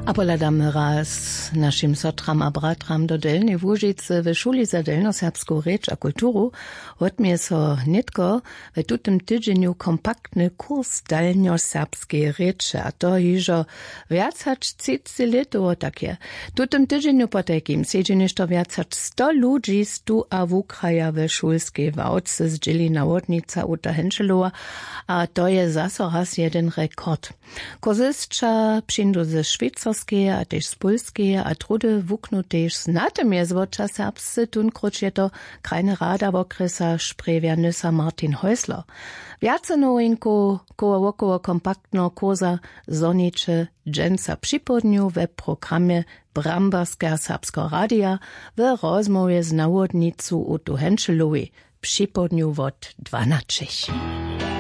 A poladamy raz naszym sotram a bratram do Delnej Łužice w szuli za delnoserbską rzecz a kulturu odmie so nitko w tutym tydzieniu kompaktny kurs delnoserbskiej rzeczy, a to hižo viac hač 30 letów takie. Tutym tydzieniu po takim siedzi ništo viac hač 100 ludzi z tu a w ukraja w szulskiej wałce zdzieli nawodnica Uta Henschelowa, a to je zaso raz jeden rekord. Korzystka przyjdą ze szwajcarskie, a też z polskie, a trudy wuknu też z natymiast wodcza serbscy, tunkroć je to krajny rada wokresa szprewianysa Martin Häusler. Viace nowinku koło kompaktno kurza zonicze dżęca przypodniu w programie Brambarska Serbska Radia w rozmowie z nawodnicu Utu Henschelowej przypodniu od 12.